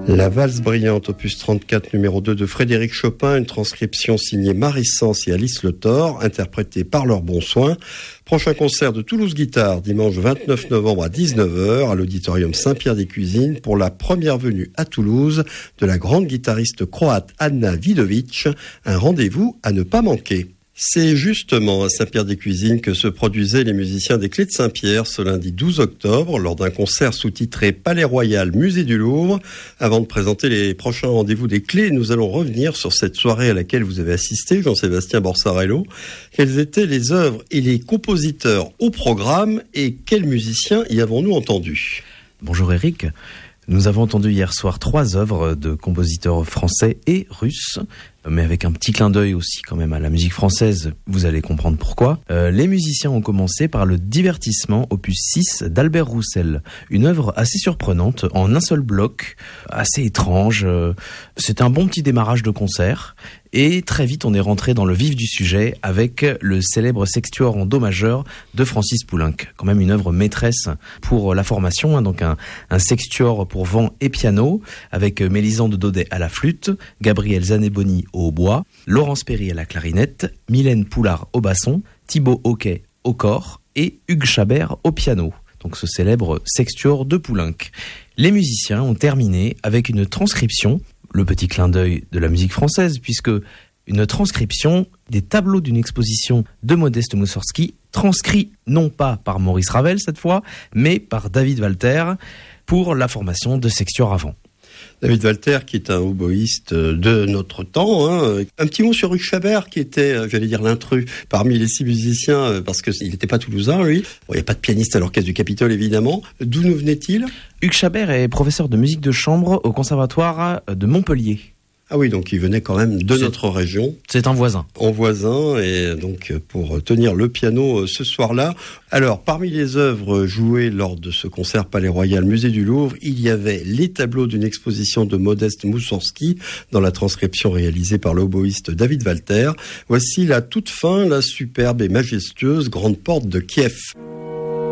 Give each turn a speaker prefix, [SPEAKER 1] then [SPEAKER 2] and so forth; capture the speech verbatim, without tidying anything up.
[SPEAKER 1] La valse brillante, opus trente-quatre, numéro deux de Frédéric Chopin, une transcription signée Marie Sens et Alice Le Thor, interprétée par leur bon soin. Prochain concert de Toulouse Guitare, dimanche vingt-neuf novembre à dix-neuf heures, à l'auditorium Saint-Pierre-des-Cuisines, pour la première venue à Toulouse de la grande guitariste croate Anna Vidovic, un rendez-vous à ne pas manquer. C'est justement à Saint-Pierre-des-Cuisines que se produisaient les musiciens des Clés de Saint-Pierre ce lundi douze octobre lors d'un concert sous-titré Palais Royal, Musée du Louvre. Avant de présenter les prochains rendez-vous des Clés, nous allons revenir sur cette soirée à laquelle vous avez assisté, Jean-Sébastien Borsarello. Quelles étaient les œuvres et les compositeurs au programme et quels musiciens y avons-nous entendu ?
[SPEAKER 2] Bonjour Eric. Nous avons entendu hier soir trois œuvres de compositeurs français et russes, mais avec un petit clin d'œil aussi quand même à la musique française, vous allez comprendre pourquoi. Euh, les musiciens ont commencé par le Divertissement opus six d'Albert Roussel, une œuvre assez surprenante en un seul bloc, assez étrange. C'est un bon petit démarrage de concert. Et très vite, on est rentré dans le vif du sujet avec le célèbre sextuor en do majeur de Francis Poulenc. Quand même une œuvre maîtresse pour la formation, hein, donc un, un sextuor pour vent et piano, avec Mélisande Daudet à la flûte, Gabriel Zaneboni au hautbois, Laurence Perry à la clarinette, Mylène Poulard au basson, Thibaut Hoquet au cor et Hugues Chabert au piano. Donc ce célèbre sextuor de Poulenc. Les musiciens ont terminé avec une transcription, le petit clin d'œil de la musique française, puisque une transcription des tableaux d'une exposition de Modeste Moussorgsky, transcrit non pas par Maurice Ravel cette fois, mais par David Walter pour la formation de sextuor à vent.
[SPEAKER 1] David Walter, qui est un oboïste de notre temps. Hein. Un petit mot sur Hugues Chabert, qui était, j'allais dire, l'intrus parmi les six musiciens, parce qu'il n'était pas toulousain, lui. Bon, il n'y a pas de pianiste à l'orchestre du Capitole, évidemment. D'où nous venait-il ?
[SPEAKER 2] Hugues Chabert est professeur de musique de chambre au Conservatoire de Montpellier.
[SPEAKER 1] Ah oui, donc il venait quand même de
[SPEAKER 2] c'est,
[SPEAKER 1] notre région.
[SPEAKER 2] C'est un voisin.
[SPEAKER 1] En voisin, et donc pour tenir le piano ce soir-là. Alors, parmi les œuvres jouées lors de ce concert Palais Royal, Musée du Louvre, il y avait les tableaux d'une exposition de Modeste Moussorgsky dans la transcription réalisée par l'oboïste David Walter. Voici la toute fin, la superbe et majestueuse Grande Porte de Kiev.